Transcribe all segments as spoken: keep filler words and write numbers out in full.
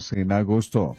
más en agosto.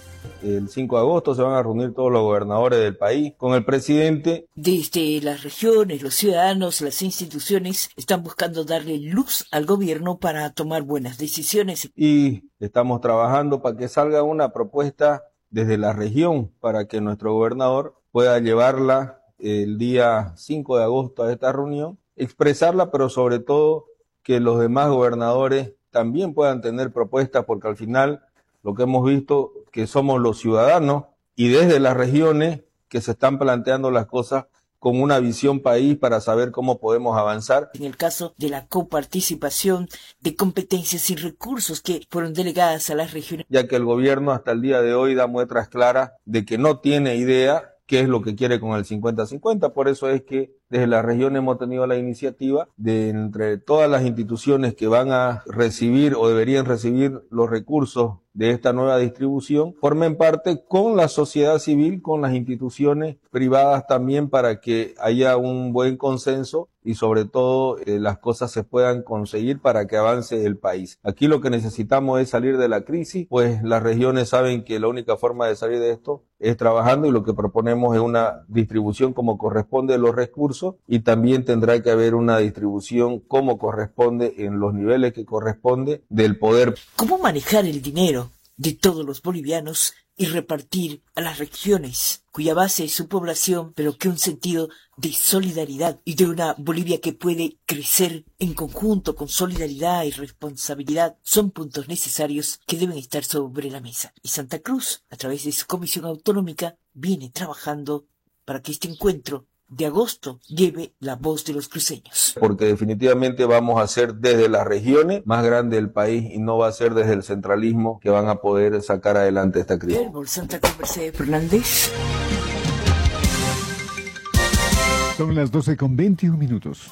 El cinco de agosto se van a reunir todos los gobernadores del país con el presidente. Desde las regiones, los ciudadanos, las instituciones están buscando darle luz al gobierno para tomar buenas decisiones. Y estamos trabajando para que salga una propuesta desde la región para que nuestro gobernador pueda llevarla el día cinco de agosto a esta reunión, expresarla, pero sobre todo que los demás gobernadores también puedan tener propuestas, porque al final lo que hemos visto que somos los ciudadanos y desde las regiones que se están planteando las cosas con una visión país para saber cómo podemos avanzar. En el caso de la coparticipación de competencias y recursos que fueron delegadas a las regiones. Ya que el gobierno hasta el día de hoy da muestras claras de que no tiene idea qué es lo que quiere con el cincuenta cincuenta, por eso es que desde la región hemos tenido la iniciativa de, entre todas las instituciones que van a recibir o deberían recibir los recursos de esta nueva distribución, formen parte con la sociedad civil, con las instituciones privadas también, para que haya un buen consenso y sobre todo eh, las cosas se puedan conseguir para que avance el país. Aquí lo que necesitamos es salir de la crisis, pues las regiones saben que la única forma de salir de esto es trabajando, y lo que proponemos es una distribución como corresponde de los recursos, y también tendrá que haber una distribución como corresponde en los niveles que corresponde del poder. ¿Cómo manejar el dinero de todos los bolivianos y repartir a las regiones cuya base es su población, pero que un sentido de solidaridad y de una Bolivia que puede crecer en conjunto con solidaridad y responsabilidad son puntos necesarios que deben estar sobre la mesa? Y Santa Cruz, a través de su comisión autonómica, viene trabajando para que este encuentro de agosto lleve la voz de los cruceños. Porque definitivamente vamos a ser desde las regiones más grande del país y no va a ser desde el centralismo que van a poder sacar adelante esta crisis. Herbol Santa Cruz, Mercedes Fernández. Son las doce con veintiún minutos.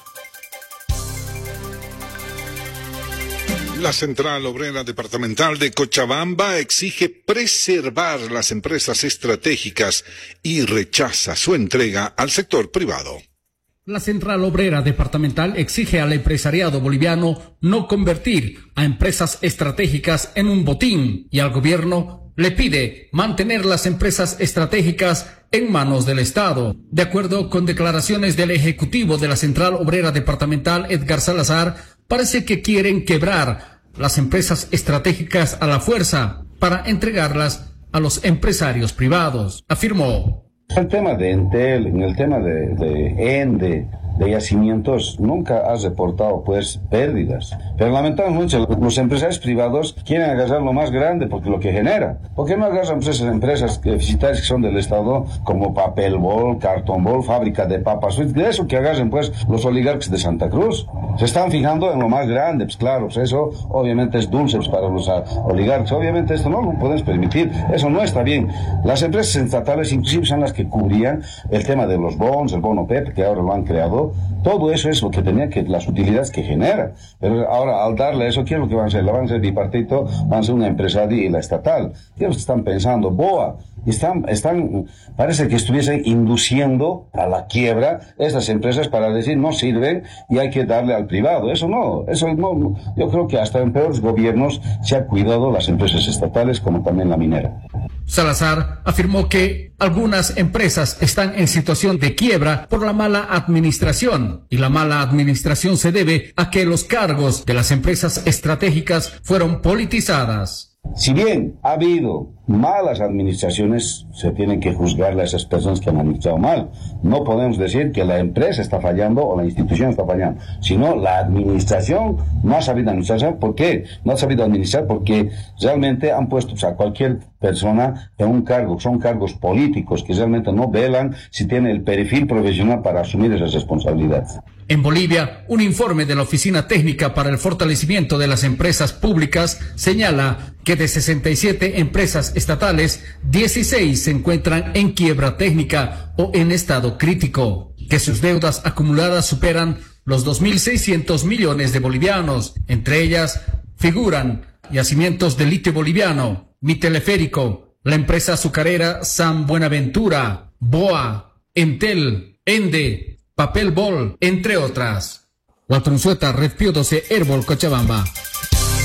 La Central Obrera Departamental de Cochabamba exige preservar las empresas estratégicas y rechaza su entrega al sector privado. La Central Obrera Departamental exige al empresariado boliviano no convertir a empresas estratégicas en un botín y al gobierno le pide mantener las empresas estratégicas en manos del Estado. De acuerdo con declaraciones del ejecutivo de la Central Obrera Departamental, Edgar Salazar, parece que quieren quebrar las empresas estratégicas a la fuerza para entregarlas a los empresarios privados, afirmó. El tema de Entel, en el tema de, de ENDE, de yacimientos, nunca has reportado pues pérdidas. Pero lamentablemente los empresarios privados quieren agarrar lo más grande porque lo que genera. ¿Por qué no agarran pues, esas empresas deficitarias que son del Estado como Papel Bol, Cartón Bol, fábrica de papas? De eso que agarren pues los oligarcas de Santa Cruz. Se están fijando en lo más grande, pues claro, pues eso obviamente es dulce pues, para los oligarcas. Obviamente esto no lo podemos permitir, eso no está bien. Las empresas estatales inclusive son las que cubrían el tema de los bonds, el bono P E P, que ahora lo han creado. Todo eso es lo que tenía que, las utilidades que genera. Pero ahora, al darle eso, ¿qué es lo que van a hacer? La van a hacer bipartito, van a ser una empresa y la estatal. ¿Qué es lo que están pensando? BOA. Están, están, parece que estuviesen induciendo a la quiebra estas empresas para decir no sirven y hay que darle al privado. Eso no, eso no. Yo creo que hasta en peores gobiernos se ha cuidado las empresas estatales como también la minera. Salazar afirmó que algunas empresas están en situación de quiebra por la mala administración, y la mala administración se debe a que los cargos de las empresas estratégicas fueron politizadas. Si bien ha habido malas administraciones, se tienen que juzgarle a esas personas que han administrado mal. No podemos decir que la empresa está fallando o la institución está fallando, sino la administración no ha sabido administrar. ¿Por qué? No ha sabido administrar porque realmente han puesto a cualquier persona en un cargo. Son cargos políticos que realmente no velan si tiene el perfil profesional para asumir esas responsabilidades. En Bolivia, un informe de la Oficina Técnica para el Fortalecimiento de las Empresas Públicas señala que de sesenta y siete empresas estatales, dieciséis se encuentran en quiebra técnica o en estado crítico, que sus deudas acumuladas superan los dos mil seiscientos millones de bolivianos. Entre ellas figuran Yacimientos de Litio Boliviano, Mi Teleférico, la empresa azucarera San Buenaventura, BOA, Entel, ENDE, Papel Bol, entre otras. Walter Unzueta, Red Pío doce, Herbol, Cochabamba.